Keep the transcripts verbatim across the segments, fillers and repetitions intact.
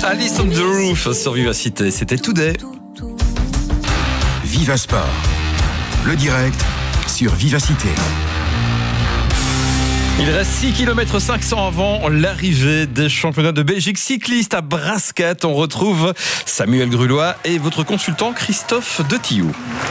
Alice on the Roof sur Vivacité, c'était Today. Viva Sport, le direct sur Vivacité. Il reste six kilomètres cinq cents avant l'arrivée des championnats de Belgique cycliste à Brascat. On retrouve Samuel Grulois et votre consultant Christophe Detillou.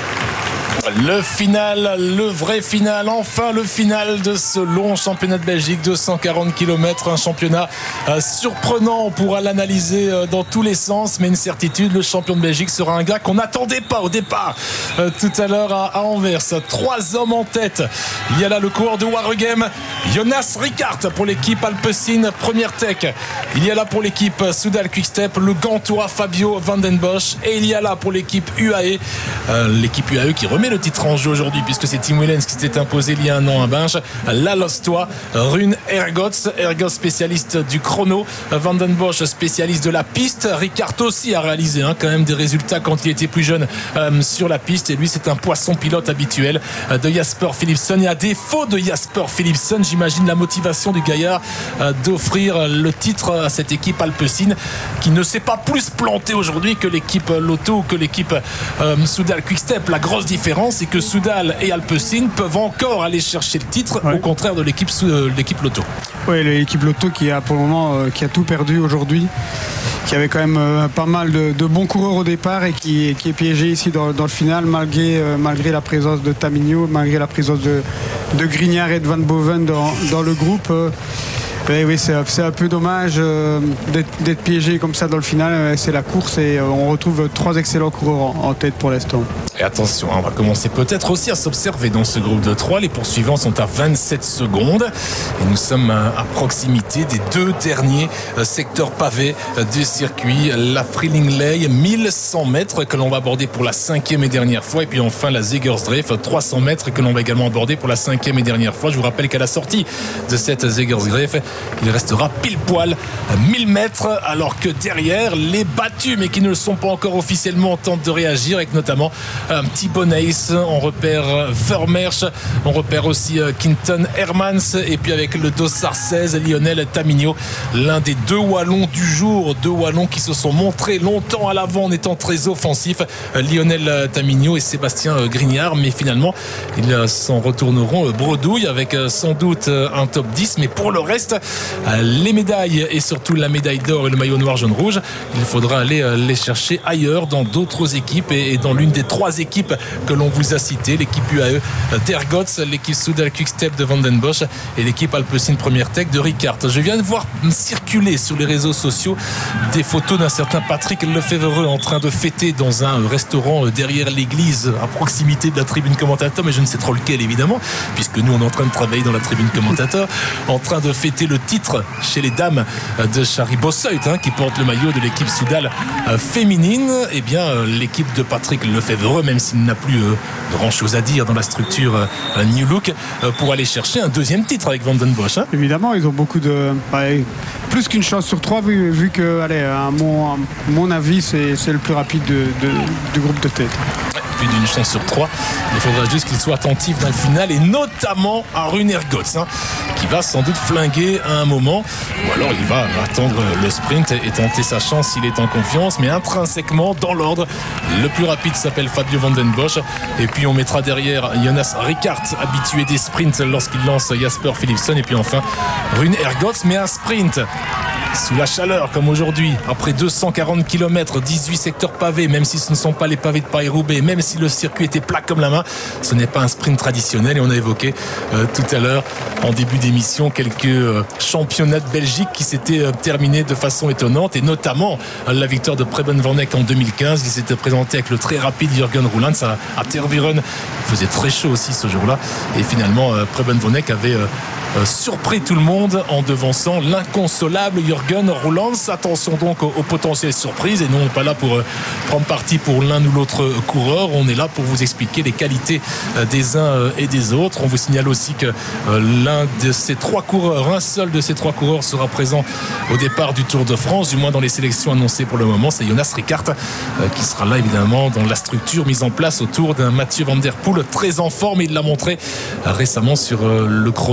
Le final, le vrai final, enfin le final de ce long championnat de Belgique, deux cent quarante kilomètres, un championnat euh, surprenant, on pourra l'analyser euh, dans tous les sens, mais une certitude, le champion de Belgique sera un gars qu'on n'attendait pas au départ, euh, tout à l'heure à, à Anvers. Trois hommes en tête, il y a là le coureur de Waregem, Jonas Rickaert pour l'équipe Alpecin Première Tech, il y a là pour l'équipe Soudal Quickstep, le Gantois Fabio Van den Bosch, et il y a là pour l'équipe U A E, euh, l'équipe U A E qui remet le titre en jeu aujourd'hui puisque c'est Tim Wellens qui s'était imposé il y a un an à Binge. La Lostois, Rune Ergots, Ergots spécialiste du chrono, Van den Bosch spécialiste de la piste. Rickaert aussi a réalisé hein, quand même des résultats quand il était plus jeune euh, sur la piste, et lui c'est un poisson pilote habituel euh, de Jasper Philipsen. Et à défaut de Jasper Philipsen, j'imagine la motivation du gaillard euh, d'offrir le titre à cette équipe Alpecin qui ne s'est pas plus plantée aujourd'hui que l'équipe Lotto ou que l'équipe euh, Soudal Quickstep. La grosse différence, c'est que Soudal et Alpecin peuvent encore aller chercher le titre, ouais. Au contraire de l'équipe, euh, l'équipe Lotto. Oui, l'équipe Lotto qui a pour le moment euh, qui a tout perdu aujourd'hui, qui avait quand même euh, pas mal de, de bons coureurs au départ et qui, qui est piégé ici dans, dans le final malgré, euh, malgré la présence de Tamigno, malgré la présence de, de Grignard et de Van Boven dans, dans le groupe. Euh, Oui, oui, c'est, c'est un peu dommage euh, d'être, d'être piégé comme ça dans le final. C'est la course et euh, on retrouve trois excellents coureurs en, en tête pour l'instant. Et attention, on va commencer peut-être aussi à s'observer dans ce groupe de trois. Les poursuivants sont à vingt-sept secondes et nous sommes à proximité des deux derniers secteurs pavés du circuit. La Freelingley, mille cent mètres que l'on va aborder pour la cinquième et dernière fois. Et puis enfin la Zegersdreef, trois cents mètres que l'on va également aborder pour la cinquième et dernière fois. Je vous rappelle qu'à la sortie de cette Zegersdreef, il restera pile poil à mille mètres, alors que derrière, les battus, mais qui ne le sont pas encore officiellement, tentent de réagir, avec notamment un petit Bonace. On repère Vermeersch, on repère aussi Quinton Hermans, et puis avec le dossard seize, Lionel Tamigno, l'un des deux Wallons du jour, deux Wallons qui se sont montrés longtemps à l'avant en étant très offensifs, Lionel Tamigno et Sébastien Grignard, mais finalement, ils s'en retourneront bredouille avec sans doute un top dix, mais pour le reste, les médailles et surtout la médaille d'or et le maillot noir jaune rouge, il faudra aller les chercher ailleurs dans d'autres équipes et dans l'une des trois équipes que l'on vous a citées, l'équipe U A E d'Ergots, l'équipe Soudal Quickstep de Van den Bosch et l'équipe Alpecin Première Tech de Rickaert. Je viens de voir circuler sur les réseaux sociaux des photos d'un certain Patrick Lefevreux en train de fêter dans un restaurant derrière l'église à proximité de la tribune commentateur, mais je ne sais trop lequel évidemment, puisque nous on est en train de travailler dans la tribune commentateur, en train de fêter le titre chez les dames de Shari Bossuit hein, qui porte le maillot de l'équipe Soudal euh, féminine. Et eh bien euh, l'équipe de Patrick Lefevreux, même s'il n'a plus euh, grand chose à dire dans la structure euh, New Look, euh, pour aller chercher un deuxième titre avec Van den Bosch hein. Évidemment, ils ont beaucoup de ouais, plus qu'une chance sur trois vu, vu que allez, à mon, à mon avis c'est, c'est le plus rapide de, de, du groupe de tête. Plus d'une chance sur trois. Il faudra juste qu'il soit attentif dans le final et notamment à Rune Ergots hein, qui va sans doute flinguer à un moment, ou alors il va attendre le sprint et tenter sa chance s'il est en confiance, mais intrinsèquement dans l'ordre, le plus rapide s'appelle Fabio Van den Bosch et puis on mettra derrière Jonas Rickaert, habitué des sprints lorsqu'il lance Jasper Philipsen, et puis enfin Rune Ergots, mais un sprint sous la chaleur comme aujourd'hui, après deux cent quarante kilomètres, dix-huit secteurs pavés, même si ce ne sont pas les pavés de Paris-Roubaix, même si le circuit était plat comme la main, ce n'est pas un sprint traditionnel. Et on a évoqué euh, tout à l'heure en début d'émission quelques euh, championnats de Belgique qui s'étaient euh, terminés de façon étonnante, et notamment euh, la victoire de Preben Van Eck en deux mille quinze. Il s'était présenté avec le très rapide Jürgen Roulands à, à Tervuren. Il faisait très chaud aussi ce jour-là, et finalement euh, Preben Van Eck avait euh, euh, surpris tout le monde en devançant l'inconsolable Jürgen Roulands. Attention donc aux, aux potentielles surprises, et nous on n'est pas là pour euh, prendre parti pour l'un ou l'autre coureur, on est là pour vous expliquer les qualités euh, des uns euh, et des autres. On vous signale aussi que euh, l'un de ces trois coureurs, un seul de ces trois coureurs sera présent au départ du Tour de France, du moins dans les sélections annoncées pour le moment, c'est Jonas Rickaert euh, qui sera là évidemment dans la structure mise en place autour d'un Mathieu Van Der Poel très en forme, et il l'a montré euh, récemment sur euh, le chrono du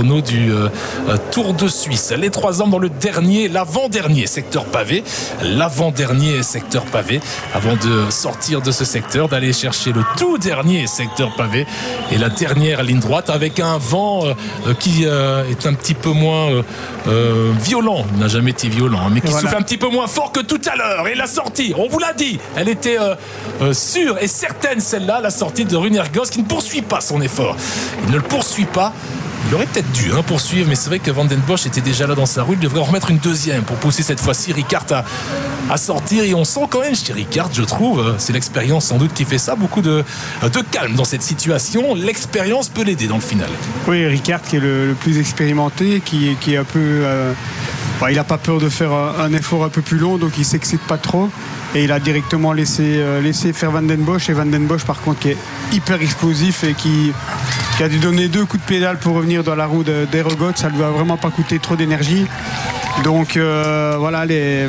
du euh, Tour de Suisse. Les trois hommes dans le dernier, l'avant-dernier secteur pavé, l'avant-dernier secteur pavé, avant de sortir de ce secteur, d'aller chercher le tout dernier secteur pavé et la dernière ligne droite avec un vent euh, qui euh, est un petit peu moins euh, euh, violent. Il n'a jamais été violent, hein, mais qui voilà. souffle un petit peu moins fort que tout à l'heure. Et la sortie, on vous l'a dit, elle était euh, euh, sûre et certaine, celle-là, la sortie de Rune Ergos qui ne poursuit pas son effort. Il ne le poursuit pas. Il aurait peut-être dû hein, poursuivre, mais c'est vrai que Van den Bosch était déjà là dans sa roue. Il devrait en remettre une deuxième pour pousser cette fois-ci Rickaert à, à sortir. Et on sent quand même chez Rickaert, je trouve, c'est l'expérience sans doute qui fait ça, beaucoup de, de calme dans cette situation. L'expérience peut l'aider dans le final. Oui, Rickaert qui est le, le plus expérimenté, qui, qui est un peu... Euh, bah, il n'a pas peur de faire un, un effort un peu plus long, donc il ne s'excite pas trop. Et il a directement laissé, euh, laissé faire Van den Bosch. Et Van den Bosch, par contre, qui est hyper explosif et qui, qui a dû donner deux coups de pédale pour revenir dans la roue d'Ergots. Ça ne lui a vraiment pas coûté trop d'énergie. Donc euh, voilà, les...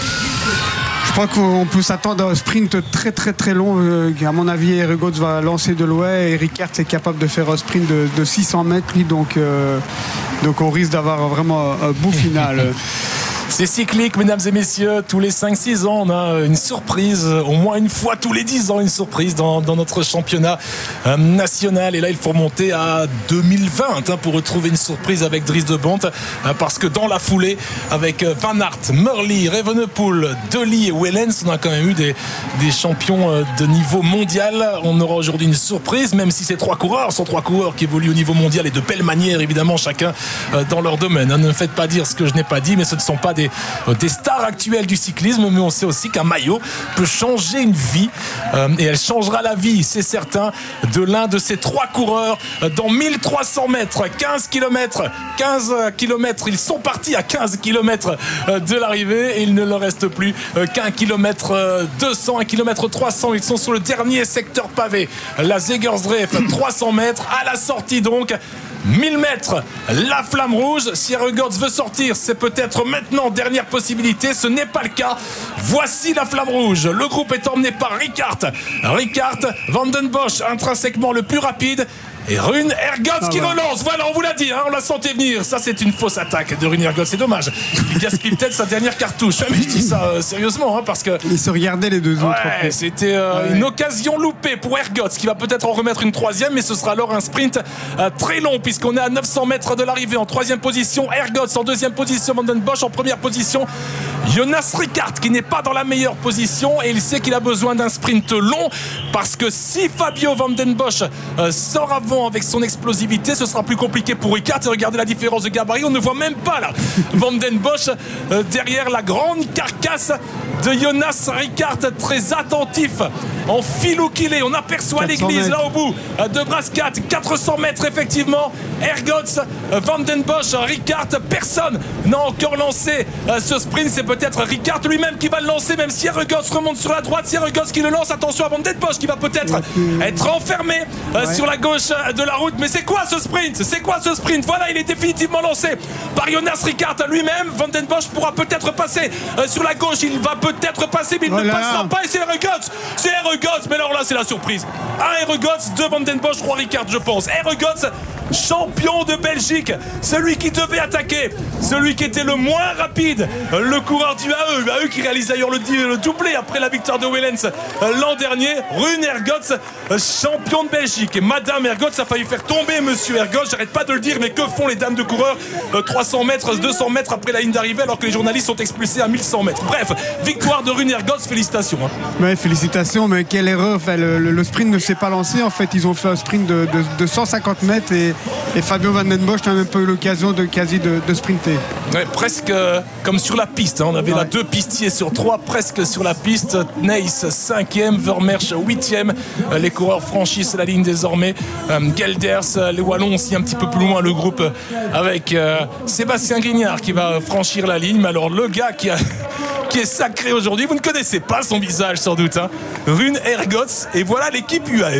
je crois qu'on peut s'attendre à un sprint très très très long. Euh, à mon avis, Ergots va lancer de loin et Rickaert est capable de faire un sprint de, de six cents mètres. Lui, donc, euh, donc on risque d'avoir vraiment un beau final. C'est cyclique, mesdames et messieurs. Tous les cinq six ans, on a une surprise. Au moins une fois tous les dix ans, une surprise dans, dans notre championnat euh, national. Et là, il faut remonter à deux mille vingt hein, pour retrouver une surprise avec Dries de Bont. Hein, parce que dans la foulée, avec Van Aert, Merlier, Evenepoel, Dely et Wellens, on a quand même eu des, des champions de niveau mondial. On aura aujourd'hui une surprise, même si ces trois coureurs sont trois coureurs qui évoluent au niveau mondial et de belle manière, évidemment, chacun euh, dans leur domaine. Hein, ne me faites pas dire ce que je n'ai pas dit, mais ce ne sont pas des Des, des stars actuelles du cyclisme, mais on sait aussi qu'un maillot peut changer une vie euh, et elle changera la vie, c'est certain, de l'un de ces trois coureurs dans mille trois cents mètres, quinze kilomètres, quinze kilomètres, ils sont partis à quinze kilomètres de l'arrivée et il ne leur reste plus qu'un kilomètre deux cents, un kilomètre trois cents, ils sont sur le dernier secteur pavé, la Zegersdreef, trois cents mètres, à la sortie donc mille mètres, la flamme rouge. Si Ergots veut sortir, c'est peut-être maintenant dernière possibilité. Ce n'est pas le cas. Voici la flamme rouge. Le groupe est emmené par Rickaert. Rickaert, Van den Bosch, intrinsèquement le plus rapide. Et Rune Ergots ah qui ouais. relance. Voilà, on vous l'a dit, hein, on l'a senti venir. Ça, c'est une fausse attaque de Rune Ergots. C'est dommage. Il gaspille peut-être sa dernière cartouche. Mais je dis ça euh, sérieusement, hein, parce que. Ils se regardaient les deux ouais, autres. C'était euh, ouais. une occasion loupée pour Ergots, qui va peut-être en remettre une troisième, mais ce sera alors un sprint euh, très long, puisqu'on est à neuf cents mètres de l'arrivée. En troisième position, Ergots. En deuxième position, Van den Bosch. En première position, Jonas Rickaert, qui n'est pas dans la meilleure position, et il sait qu'il a besoin d'un sprint long, parce que si Fabio Van den Bosch euh, sort avant avec son explosivité, ce sera plus compliqué pour Rickaert. Et regardez la différence de gabarit, on ne voit même pas là Van den Bosch euh, derrière la grande carcasse de Jonas Rickaert, très attentif en filou qu'il est. On aperçoit l'église là au bout euh, de Brascat, quatre cents mètres effectivement. Ergots, euh, Van den Bosch, Rickaert, personne n'a encore lancé euh, ce sprint. C'est peut-être Rickaert lui-même qui va le lancer, même si Ergots remonte sur la droite. Si Ergots qui le lance, attention à Van den Bosch qui va peut-être ouais. être enfermé euh, ouais. sur la gauche de la route. Mais c'est quoi ce sprint? C'est quoi ce sprint? Voilà, il est définitivement lancé par Jonas Rickaert lui-même. Van den Bosch pourra peut-être passer euh, sur la gauche. Il va peut-être passer, mais il voilà. ne passera pas. Et c'est Ergots. C'est Ergots. Mais alors là, c'est la surprise. Un Ergots, deux Van den Bosch, trois Rickaert, je pense. Ergots, champion de Belgique, celui qui devait attaquer, celui qui était le moins rapide, le coureur du A E, A E qui réalise d'ailleurs le, le doublé après la victoire de Wellens l'an dernier. Rune Ergots, champion de Belgique. Et Madame Ergots a failli faire tomber Monsieur Ergots, j'arrête pas de le dire, mais que font les dames de coureurs trois cents mètres, deux cents mètres après la ligne d'arrivée, alors que les journalistes sont expulsés à mille cent mètres. Bref, victoire de Rune Ergots, félicitations. Hein. Ouais, félicitations, mais quelle erreur. Enfin, le, le, le sprint ne s'est pas lancé. En fait, ils ont fait un sprint de, de, de cent cinquante mètres et, et Fabio Van den Bosch n'a même pas eu l'occasion de quasi de, de sprinter. Ouais, presque euh, comme sur la piste. Hein. On avait ouais. là deux pistiers sur trois, presque sur la piste. Neis cinquième, Vermersch huitième. Euh, les coureurs franchissent la ligne désormais. Euh, Gelders, euh, les Wallons aussi un petit peu plus loin, le groupe euh, avec euh, Sébastien Grignard qui va franchir la ligne. Mais alors le gars qui a qui est sacré aujourd'hui, vous ne connaissez pas son visage sans doute, hein. Rune Ergots, et voilà l'équipe U A E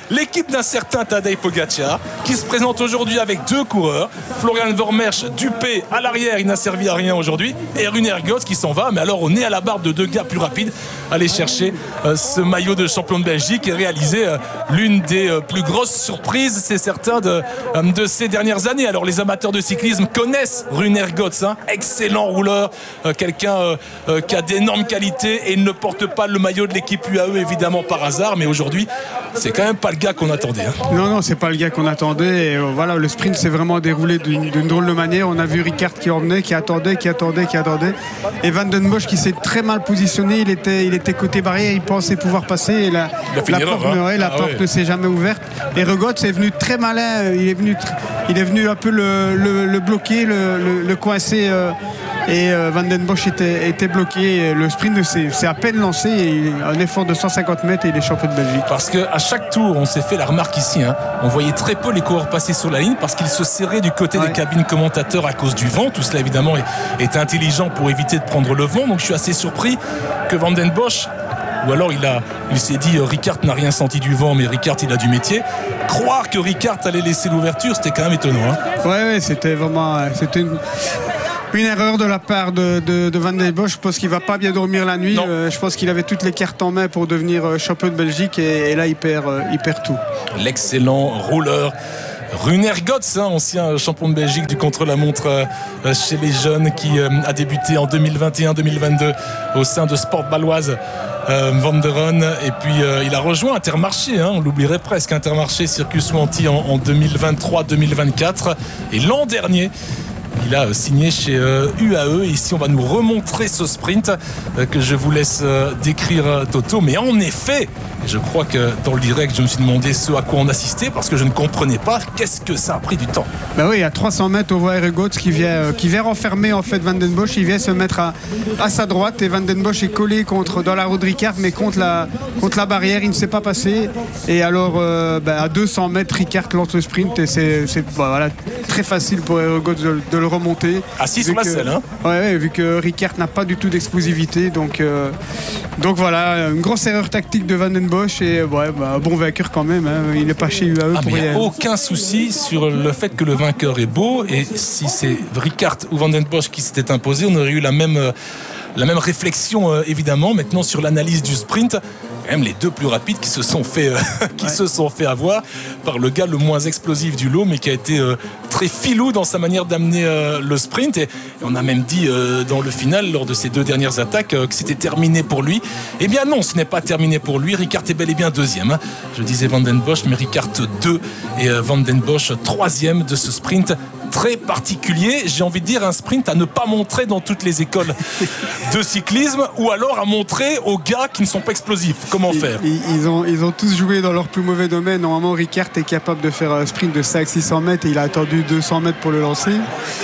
l'équipe d'un certain Tadej Pogacar qui se présente aujourd'hui avec deux coureurs. Florian Vormersch, Dupé à l'arrière, il n'a servi à rien aujourd'hui. Et Rune Ergots qui s'en va, mais alors on est à la barre de deux gars plus rapides. Aller chercher euh, ce maillot de champion de Belgique et réaliser euh, l'une des euh, plus grosses surprises, c'est certain, de, euh, de ces dernières années. Alors les amateurs de cyclisme connaissent Rune Ergots, hein, excellent rouleur, euh, quelqu'un euh, euh, qui a d'énormes qualités et il ne porte pas le maillot de l'équipe U A E évidemment par hasard, mais aujourd'hui c'est quand même pas le gars qu'on attendait. Hein. Non, non, c'est pas le gars qu'on attendait. Et, euh, voilà, le sprint s'est vraiment déroulé d'une, d'une drôle de manière. On a vu Rickaert qui emmenait, qui attendait, qui attendait, qui attendait. Et Van den Bosch qui s'est très mal positionné. Il était, il était côté barrière, il pensait pouvoir passer. Et la, la porte, hein. ouais, la ah, porte ouais. ne s'est jamais ouverte. Et Ergots est venu très malin. Il est venu, il est venu un peu le, le, le bloquer, le, le, le coincer. Euh, et euh, Van den Bosch était, était bloqué. Le sprint s'est, s'est à peine lancé. Et un effort de cent cinquante mètres et il est champion de Belgique. Parce qu'à chaque tour, on s'est fait la remarque ici, hein, on voyait très peu les coureurs passer sur la ligne parce qu'ils se serraient du côté ouais. des cabines commentateurs à cause du vent. Tout cela évidemment est, est intelligent pour éviter de prendre le vent. Donc je suis assez surpris que Van den Bosch, ou alors il, a, il s'est dit euh, Rickaert n'a rien senti du vent, mais Rickaert il a du métier. Croire que Rickaert allait laisser l'ouverture, c'était quand même étonnant. Hein. Ouais, ouais, c'était vraiment c'était une... Une erreur de la part de, de, de Van den Bosch. Je pense qu'il ne va pas bien dormir la nuit. Euh, je pense qu'il avait toutes les cartes en main pour devenir euh, champion de Belgique et, et là il perd, euh, il perd tout. L'excellent rouleur Rune Ergots, hein, ancien champion de Belgique du contre-la-montre euh, chez les jeunes, qui euh, a débuté en deux mille vingt et un deux mille vingt-deux au sein de Sport Baloise euh, Vanderen, et puis euh, il a rejoint Intermarché, hein, on l'oublierait presque, Intermarché Circus Wanty en, en deux mille vingt-trois deux mille vingt-quatre, et l'an dernier il a signé chez euh, U A E. Et ici on va nous remontrer ce sprint euh, que je vous laisse euh, décrire, Toto. Mais en effet, je crois que dans le direct je me suis demandé ce à quoi on assistait, parce que je ne comprenais pas qu'est-ce que ça a pris du temps. Ben oui, à trois cents mètres on voit Ergots qui vient, euh, qui vient renfermer en fait Van den Bosch. Il vient se mettre à, à sa droite et Van den Bosch est collé contre, dans la roue de Rickaert, mais contre la, contre la barrière, il ne s'est pas passé. Et alors euh, ben, à deux cents mètres Rickaert lance le sprint et c'est, c'est ben, voilà, très facile pour Ergots de, de le remonter. Assis sur la selle, hein. Ouais, ouais, vu que Rickaert n'a pas du tout d'explosivité, donc, euh, donc voilà, une grosse erreur tactique de Van den Bosch et ouais, bah, bon vainqueur quand même, hein. Il n'est pas chez U A E ah, pour rien. Il n'y a rien. aucun souci sur le fait que le vainqueur est beau, et si c'est Rickaert ou Van den Bosch qui s'était imposé, on aurait eu la même, euh, la même réflexion euh, évidemment. Maintenant sur l'analyse du sprint, même les deux plus rapides qui se sont fait, euh, qui ouais. se sont fait avoir par le gars le moins explosif du lot, mais qui a été euh, très filou dans sa manière d'amener euh, le sprint. Et, et on a même dit euh, dans le final, lors de ces deux dernières attaques, euh, que c'était terminé pour lui. Eh bien non, ce n'est pas terminé pour lui. Rickaert est bel et bien deuxième. Hein. Je disais Van den Bosch, mais Rickaert deux et euh, Van den Bosch troisième de ce sprint très particulier. J'ai envie de dire un sprint à ne pas montrer dans toutes les écoles de cyclisme, ou alors à montrer aux gars qui ne sont pas explosifs. Comment faire ? Ils, ils, ont, ils ont tous joué dans leur plus mauvais domaine. Normalement, Rickaert est capable de faire un sprint de cinq cents à six cents mètres et il a attendu deux cents mètres pour le lancer.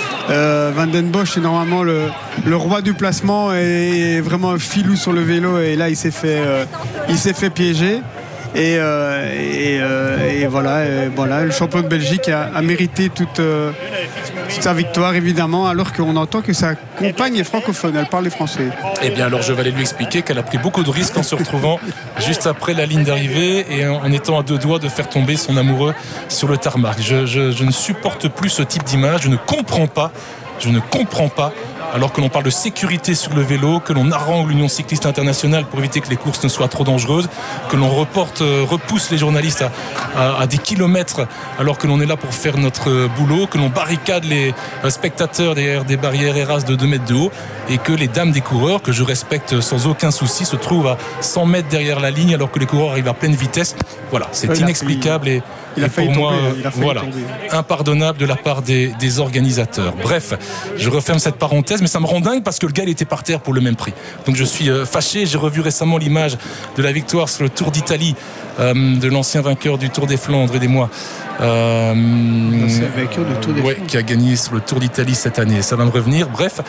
Euh, Van den Bosch est normalement le, le roi du placement et vraiment un filou sur le vélo, et là il s'est fait, euh, il s'est fait piéger. Et, euh, et, euh, et, voilà, et voilà, le champion de Belgique a, a mérité toute, euh, toute sa victoire évidemment, alors qu'on entend que sa compagne est francophone, elle parle les français. Eh bien alors je vais aller lui expliquer qu'elle a pris beaucoup de risques en se retrouvant juste après la ligne d'arrivée et en, en étant à deux doigts de faire tomber son amoureux sur le tarmac. Je, je, je ne supporte plus ce type d'image, je ne comprends pas, je ne comprends pas. Alors que l'on parle de sécurité sur le vélo, que l'on harangue l'Union cycliste internationale pour éviter que les courses ne soient trop dangereuses, que l'on reporte, euh, repousse les journalistes à, à, à des kilomètres alors que l'on est là pour faire notre boulot, que l'on barricade les euh, spectateurs derrière des barrières Eras de deux mètres de haut, et que les dames des coureurs, que je respecte sans aucun souci, se trouvent à cent mètres derrière la ligne alors que les coureurs arrivent à pleine vitesse. Voilà, c'est ouais, inexplicable et, il a et pour moi, tomber, euh, voilà, tomber. impardonnable de la part des, des organisateurs. Bref, je referme cette parenthèse, mais ça me rend dingue parce que le gars il était par terre pour le même prix. Donc je suis euh, fâché. J'ai revu récemment l'image de la victoire sur le Tour d'Italie euh, de l'ancien vainqueur du Tour des Flandres, aidez-moi. Euh, vainqueur du Tour des ouais, Flandres. Qui a gagné sur le Tour d'Italie cette année. Ça va me revenir. Bref,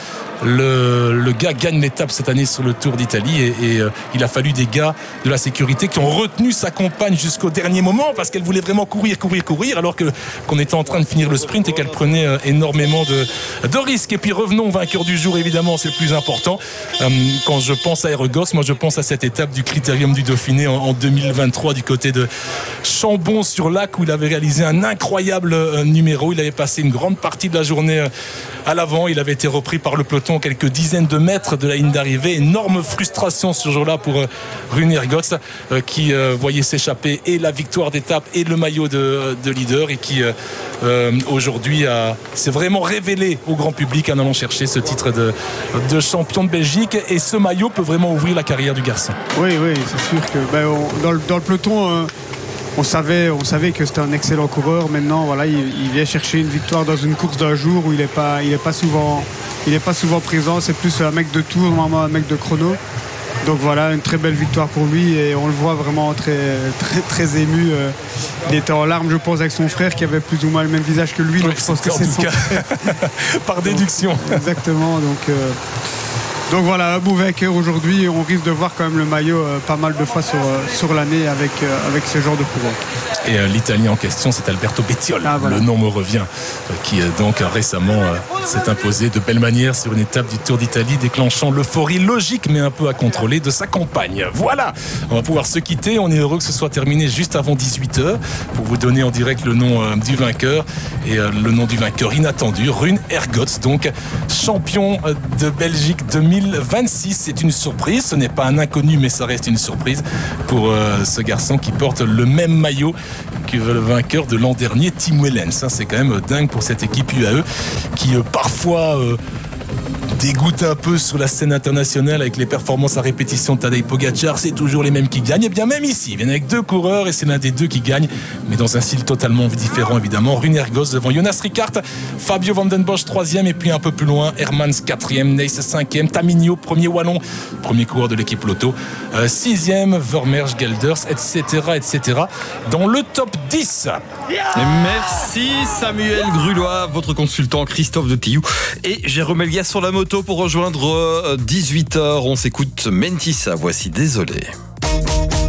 le, le gars gagne l'étape cette année sur le Tour d'Italie et, et euh, il a fallu des gars de la sécurité qui ont retenu sa compagne jusqu'au dernier moment parce qu'elle voulait vraiment courir, courir, courir alors que, qu'on était en train de finir le sprint et qu'elle prenait euh, énormément de, de risques. Et puis revenons au vainqueur vainqueur du jour, évidemment, c'est le plus important. Euh, quand je pense à Aerogos, moi je pense à cette étape du Critérium du Dauphiné en, en deux mille vingt-trois du côté de Chambon-sur-Lac, où il avait réalisé un incroyable euh, numéro. Il avait passé une grande partie de la journée euh, à l'avant. Il avait été repris par le peloton quelques dizaines de mètres de la ligne d'arrivée. Énorme frustration ce jour-là pour euh, Rune Ergots, euh, qui euh, voyait s'échapper et la victoire d'étape et le maillot de, de leader, et qui euh, euh, aujourd'hui a, s'est vraiment révélé au grand public en allant chercher ce titre de, de champion de Belgique. Et ce maillot peut vraiment ouvrir la carrière du garçon. Oui, oui, c'est sûr que ben, on, dans, le, dans le peloton, euh, on, savait, on savait que c'était un excellent coureur. Maintenant, voilà, il, il vient chercher une victoire dans une course d'un jour où il n'est pas, il est pas souvent, il est pas souvent présent. C'est plus un mec de tour, normalement un mec de chrono. Donc voilà, une très belle victoire pour lui, et on le voit vraiment très, très, très ému. Il était en larmes, je pense, avec son frère qui avait plus ou moins le même visage que lui. Oui, donc je pense que c'est son cas, par déduction. Donc, exactement. Donc, euh, donc voilà, un beau vainqueur aujourd'hui. On risque de voir quand même le maillot euh, pas mal de fois sur, euh, sur l'année avec, euh, avec ce genre de coureur. Et euh, l'Italien en question, c'est Alberto Bettiol. Ah, voilà. Le nom me revient, euh, qui euh, donc récemment euh, s'est imposé de belle manière sur une étape du Tour d'Italie, déclenchant l'euphorie logique mais un peu à contrôler de sa compagne. Voilà, on va pouvoir se quitter. On est heureux que ce soit terminé juste avant dix-huit heures pour vous donner en direct le nom euh, du vainqueur, et euh, le nom du vainqueur inattendu, Rune Ergots, donc champion euh, de Belgique deux mille vingt-six. C'est une surprise, ce n'est pas un inconnu, mais ça reste une surprise pour euh, ce garçon qui porte le même maillot que le vainqueur de l'an dernier, Tim Wellens. C'est quand même dingue pour cette équipe U A E qui euh, parfois euh, dégoûte un peu sur la scène internationale avec les performances à répétition de Tadej Pogacar. C'est toujours les mêmes qui gagnent. Et bien même ici, ils viennent avec deux coureurs et c'est l'un des deux qui gagne, mais dans un style totalement différent évidemment. Rune Ergots devant Jonas Rickaert, Fabio Van den Bosch troisième, et puis un peu plus loin Hermans quatrième, Neis cinquième, Tamigno premier wallon, premier coureur de l'équipe Lotto, euh, sixième Vermeersch, Gelders, etc etc dans le top dix. Merci Samuel Grulois, votre consultant Christophe de Tillou et Jérôme Elgas sur la moto pour rejoindre dix-huit heures. On s'écoute Mentissa, voici Désolé.